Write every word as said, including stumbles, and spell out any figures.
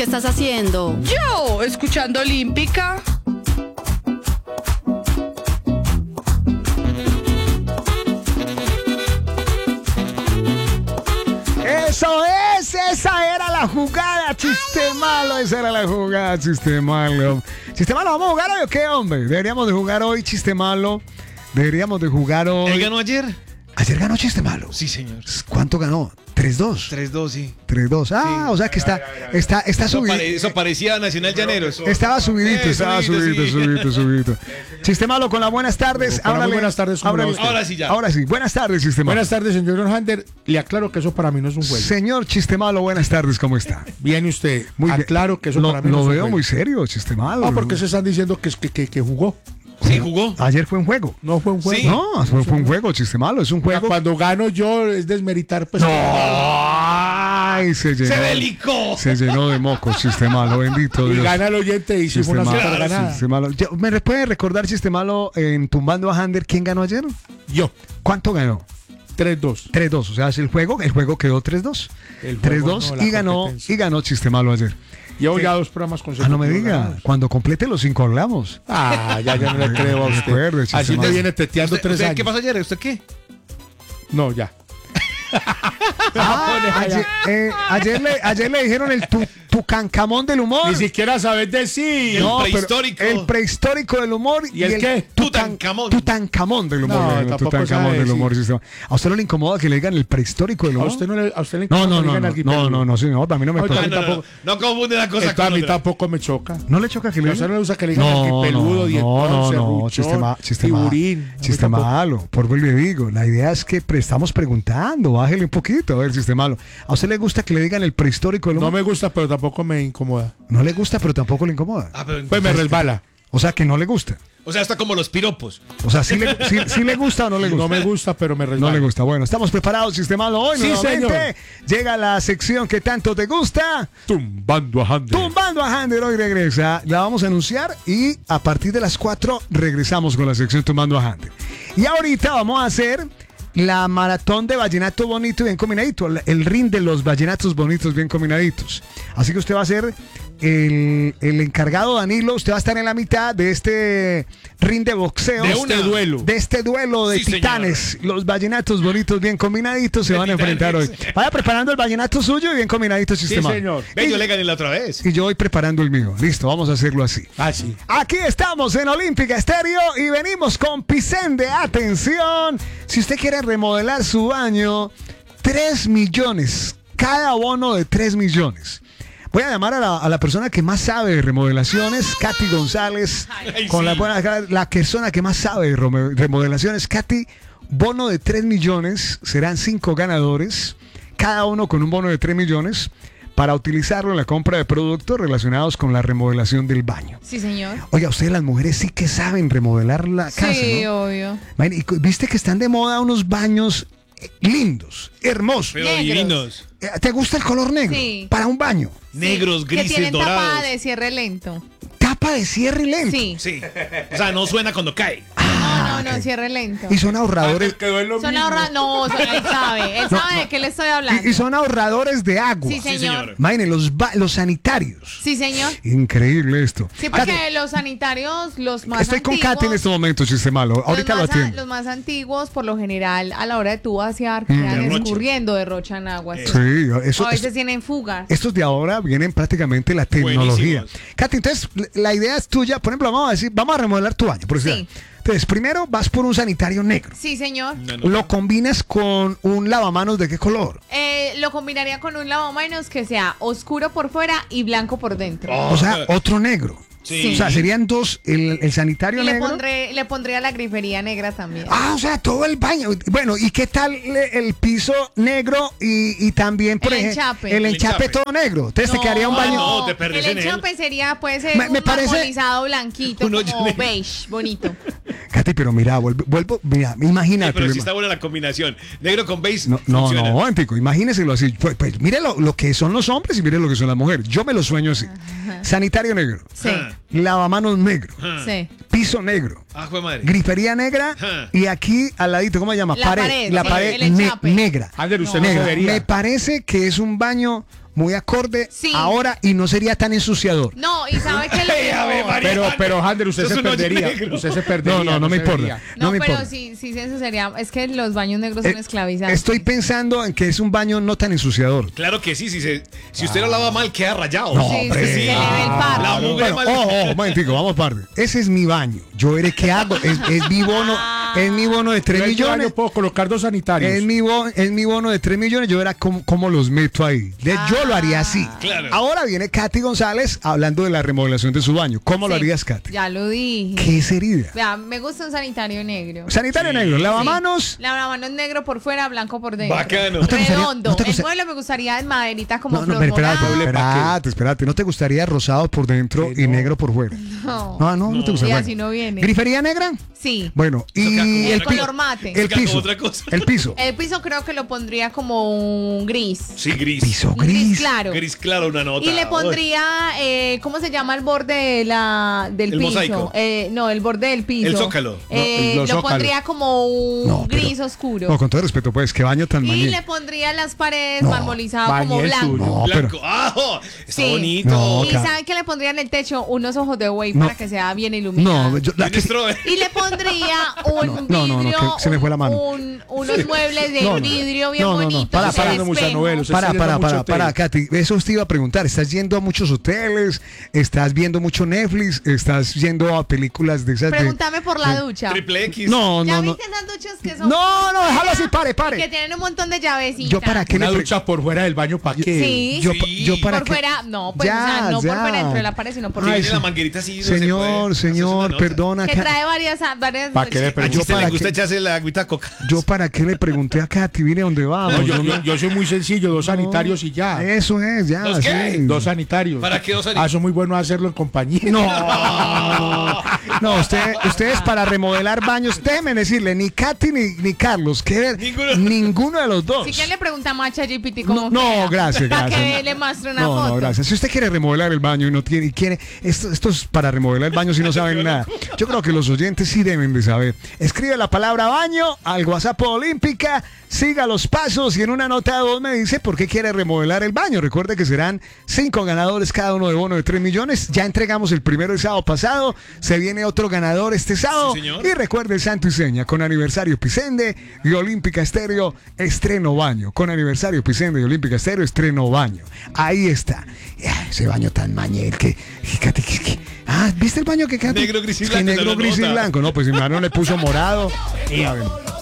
qué estás haciendo? Yo, escuchando Olímpica. Eso es, esa era la jugada, chiste malo, esa era la jugada, chiste malo. Chiste malo, ¿vamos a jugar hoy o qué, hombre? Deberíamos de jugar hoy, chiste malo. Deberíamos de jugar hoy. ¿Él ganó ayer? Ayer ganó chiste malo. Sí, señor. ¿Cuánto ganó? tres dos. tres dos, sí. tres dos. Ah, Sí. o sea que está, está, está Eso, subido. pare- eso parecía Nacional Llaneros. Estaba subidito, Eh, estaba subidito, subidito, sí. subidito, subidito. Chiste malo con las buenas tardes. Hola, muy Ábrale- buenas tardes, ¿cómo ábrale- va usted? Ahora sí ya. Ahora sí, buenas tardes, chiste malo. Buenas tardes, señor John Hander. Le aclaro que eso para mí no es un juego. Señor chiste malo, buenas tardes, ¿cómo está? Viene usted. Muy bien. Aclaro que eso lo, para mí no lo es un veo juego. muy serio, chiste malo. Ah, porque se están diciendo que, es- que, que, que jugó. Sí, jugó. Ayer fue un juego. No fue un juego. Sí. No, fue, fue un juego, chiste malo, es un juego. Cuando gano yo es desmeritar. Pues, No, ay, se llenó. ¡Se delicó! Se llenó de mocos, chiste malo, bendito Y Dios. gana el oyente y hicimos Chiste una malo, super ganada. chiste malo. Yo- ¿Me puede recordar, chiste malo, en Tumbando a Hander, quién ganó ayer? Yo, ¿Cuánto ganó? tres dos. tres dos, o sea, es el juego, el juego quedó tres dos. El juego tres dos no, la y ganó competencia. y ganó chiste malo ayer. Llevo ya dos programas Ah, consecutivos. no me diga, ganados. cuando complete los cinco hablamos. Ah, ya, ya no le creo a usted. Recuerde, chiste Así me malo. viene teteando ¿Usted- tres usted años. ¿Qué pasó ayer? ¿Usted qué? No, ya. Ah, ayer, eh, ayer le, ayer le dijeron el tu, tucancamón del humor. Ni siquiera sabes decir. El No, pero prehistórico. El prehistórico del humor. ¿Y el qué? tutan- Tutankamón. Tutankamón del humor. No, bueno, tampoco Tutankamón sabe del humor. decir. Sistema. ¿A usted no le incomoda que le digan el prehistórico del A humor? usted no le, a usted le No, incomoda no, que no, digan no, alguien no, peludo. no, no, señor, a mí no me Ay, toca. Ah, no, no, tampoco- no, no confunde una cosa Esto a con mí otra. tampoco me choca. ¿No le choca que le A usted no le gusta que le digan No, el peludo, no, dientón, no, no, serruchón, chiste, ma- chiste ma- tiburín. A mí chiste tampoco. malo, por vuelvo y le digo, la idea es que pre- estamos preguntando, bájele un poquito, a ver, chiste malo. ¿A usted le gusta que le digan el prehistórico del No humor? me gusta, pero tampoco me incomoda. No le gusta, pero tampoco le incomoda. Ah, pero- Pues me resbala. O sea, que no le gusta. O sea, está como los piropos. O sea, ¿sí le, sí- sí le gusta o no le gusta? No me gusta, pero me No resbala. le gusta. Bueno, estamos preparados, Sistema Malo. Hoy Sí, nuevamente señor. llega la sección que tanto te gusta. Tumbando a Hander. Tumbando a Hander hoy regresa. La vamos a anunciar y a partir de las cuatro regresamos con la sección Tumbando a Hander. Y ahorita vamos a hacer la maratón de vallenato bonito y bien combinadito. El, el ring de los vallenatos bonitos bien combinaditos. Así que usted va a ser el, el encargado, Danilo. Usted va a estar en la mitad de este ring de boxeo. De Este una. duelo. De este duelo de Sí, señor. titanes. Los vallenatos bonitos bien combinaditos se De van a enfrentar hoy. titanes. Vaya preparando el vallenato suyo y bien combinadito, Sí, sistema. señor. Ve, yo Y, le gané la otra vez. y yo voy preparando el mío. Listo, vamos a hacerlo así. Ah, sí. Aquí estamos en Olímpica Estéreo y venimos con Pisende. Atención, si usted quiere remodelar su baño, tres millones, cada bono de tres millones. Voy a llamar a la, a la persona que más sabe de remodelaciones, Katy González, Ay, con sí. la, buena- la persona que más sabe de remo- remodelaciones. Katy, bono de tres millones, serán cinco ganadores, cada uno con un bono de tres millones, para utilizarlo en la compra de productos relacionados con la remodelación del baño. Sí, señor. Oiga, ustedes las mujeres sí que saben remodelar la casa, Sí, ¿no? obvio. Man, y cu- viste que están de moda unos baños eh, lindos, hermosos. Pero Negros. divinos. Eh, ¿Te gusta el color negro? Sí. Para un baño. Negros, Que grises, tienen dorados. tapa de cierre lento. Tapa de cierre lento. Sí. Sí. O sea, no suena cuando cae. No, no, no, cierre lento. Y son ahorradores. Quedó en lo Son mismo. ahorra... No, son- él sabe. Él No, sabe no. de qué le estoy hablando. Y, y son ahorradores de agua. Sí, Sí, señor. señor. Imaginen, los, ba- los sanitarios. Sí, señor. Increíble esto. Sí, porque Katy, los sanitarios, los más estoy con antiguos... Katy en este momento, chiste malo. Ahorita lo los, más, a- atiendo. los más antiguos, por lo general, a la hora de tú vaciar, Mm. quedan Derrocha. escurriendo, derrochan agua. sí. Sí, eso, O a eso- veces tienen fugas. estos de ahora vienen prácticamente la tecnología. Buenísimos. Katy, entonces la idea es tuya. Por ejemplo, vamos a decir, vamos a remodelar tu baño. Por Sí. decir. Entonces, primero vas por un sanitario negro. Sí, señor. No, no. Lo combinas con un lavamanos de qué color. Eh, lo combinaría con un lavamanos que sea oscuro por fuera y blanco por dentro. O sea, otro negro. Sí. O sea, serían dos, el, el sanitario Y le, negro. pondré, le pondría la grifería negra también. Ah, o sea, todo el baño. Bueno, ¿y qué tal le- el piso negro y, y también, por El ejemplo, enchape. el El enchape enchape. todo negro? Entonces te quedaría un Ah, baño. no, te perdés el en él. enchape sería, puede ser Me- un me parece- marmolizado blanquito, Un hoyo como negro. beige, bonito. Katy, pero mira, vuelvo, vuelvo mira, imagínate. Pero lo sí ima- está buena la combinación. Negro con beige. No, no, funciona. no, Antico, imagíneselo así. Pues, pues mire lo, lo que son los hombres y mire lo que son las mujeres. Yo me lo sueño así. Sanitario negro, Sí, Ah. lavamanos negro, Ah. sí. piso negro, Ah, fue madre. grifería negra Ajá. y aquí al ladito, ¿cómo se llama? La pared, la sí, pared el ne- enchape. negra. Ander, usted no Negra. debería. Me parece que es un baño muy acorde Sí. ahora y no sería tan ensuciador. No, y sabe que Ey, lo Ave María. Pero, pero, Hander, usted Eso se es un hoyo perdería. negro. Usted se perdería. No, no, no me se importa. vería. No, No me pero importa. sí, sí, eso sería. Es que los baños negros son Eh, esclavizantes. Estoy pensando en que es un baño no tan ensuciador. Claro que sí, si, se, si usted lo lava mal, queda rayado. No, Sí, hombre. sí, se le ve el par. La mugre Bueno, mal. ojo, ojo, un momentico, vamos parte. Ese es mi baño. Yo veré qué hago. Es, es mi bono, es mi bono de tres Yo en este millones. baño puedo colocar dos sanitarios. Es mi, bono, es mi bono de tres millones, yo verá cómo, cómo los meto ahí. De- Yo lo haría así. Claro. Ahora viene Katy González hablando de la remodelación de su baño. ¿Cómo lo Sí, harías, Katy? Ya lo dije. ¿Qué sería? Vea, me gusta un sanitario negro. Sanitario Sí. negro, lavamanos. Lavamanos negro por fuera, blanco por dentro. Bacano. ¿No te gustaría- Redondo. no te El gusta- mueble me gustaría en maderita como No, no, flor pero espérate, morada. espérate, espérate. ¿No te gustaría rosado por dentro Sí, y no. negro por fuera? No. No, no, no te gusta. Y Bueno. así no viene. ¿Grifería negra? Sí. Bueno, y queda como el, otra pi- color mate. el Eso queda como piso. otra cosa. El piso. El piso creo que lo pondría como un gris. Sí, gris. Piso Un gris gris. claro. Gris claro, una nota. Y le pondría, eh, ¿cómo se llama el borde de la, del El piso? mosaico. Eh, no, el borde del piso. El zócalo. Eh, No, el- los lo zócalos. pondría como un No, pero- gris oscuro. No, con todo respeto, pues, qué baño tan y mañé. le pondría las paredes No, marmolizadas como bañé el blanco. suyo. No, Blanco. pero. ¡Ah! oh, está Sí. bonito. No, Y claro. ¿saben qué le pondría en el techo? Unos ojos de buey No. para que sea bien iluminado. No, yo, la Tiene que- strobe. Y le pondría un No, no, no, vidrio, que se me fue la mano. un- unos muebles de No, no. vidrio bien No, no, no. bonitos. Para, con para. Haciendo mucha espejo. novela, usted Para, está para, yendo para, mucho para, hotel. Katy. Eso te iba a preguntar. ¿Estás yendo a muchos hoteles? ¿Estás viendo mucho Netflix? ¿Estás yendo a películas de esas de- Pregúntame por la ducha. Triple X. No, ¿Ya no, no. viste esas duchas que son? No, no, déjalo así, pare, Que pare. tienen un montón de llavecitas. Yo para qué Una le pre- ducha por fuera del baño, ¿para qué? Sí. Yo, Sí. pa- yo para por qué- fuera, no, pues, Ya, o sea, no ya. por fuera dentro de la pared, sino por Si Ay, viene sí. la manguerita así, no se Señor, puede. Eso es señor, una nota. perdona. Que Ka- trae varias, varias ¿Para qué le A pregunto? Chiste para le gusta qué- echarse la agüita coca. Yo para qué le pregunté a Katy, mire dónde vamos. No, yo, Yo yo, no- yo soy muy sencillo, dos sanitarios y ya. Eso es, ya. ¿Dos qué? sí. Dos sanitarios. ¿Para qué dos sanitarios? Ah, eso es muy bueno hacerlo en compañía. No, no, usted, ustedes para remodelar baños, déjenme decirle, ni Katy ni, ni Carlos, que ver, Ninguno. ninguno de los dos. Si que le preguntamos a ChatGPT cómo No, no, queda, gracias, Para gracias. que le muestre una No, foto. no, gracias. Si usted quiere remodelar el baño y no tiene, y quiere, esto, esto es para remodelar el baño si no saben nada. Yo creo que los oyentes sí deben de saber. Escribe la palabra baño al WhatsApp Olímpica, siga los pasos y en una nota de voz me dice por qué quiere remodelar el baño. Recuerde que serán cinco ganadores cada uno de bono de tres millones. Ya entregamos el primero el sábado pasado. Se viene otro ganador este sábado. Sí, señor. Y recuerde el santo y seña con aniversario Picende y Olímpica Estéreo estreno baño. Con aniversario Picende y Olímpica Estéreo estreno baño. Ahí está. Ah, ese baño tan mañel que, que, que- que- que- ah, ¿viste el baño que Katy? Negro, gris y Es que blanco, negro, no lo gris y nota. blanco. No, pues mi mano le puso morado. Y a ver.